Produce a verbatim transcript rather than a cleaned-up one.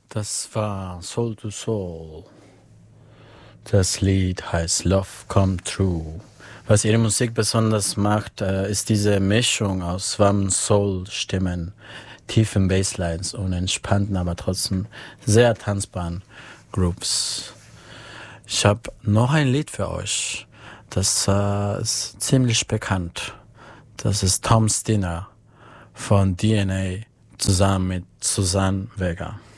Das war Soul to Soul. Das Lied heißt Love Come True. Was ihre Musik besonders macht, äh, ist diese Mischung aus warmen Soul-Stimmen, tiefen Basslines und entspannten, aber trotzdem sehr tanzbaren Grooves. Ich habe noch ein Lied für euch. Das äh, ist ziemlich bekannt. Das ist Tom's Dinner von D N A zusammen mit Suzanne Vega.